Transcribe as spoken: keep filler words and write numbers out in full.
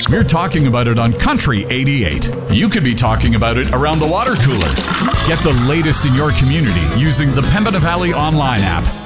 we're talking about it on Country eighty-eight. You could be talking about it around the water cooler. Get the latest in your community using the Pembina Valley online app.